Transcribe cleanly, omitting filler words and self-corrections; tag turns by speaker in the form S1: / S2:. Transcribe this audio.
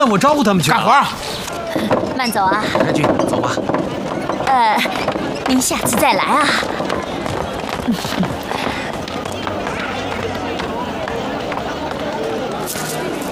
S1: 我招呼他们去
S2: 干活。
S3: 慢走啊。
S1: 开局，走吧。
S3: 您下次再来啊。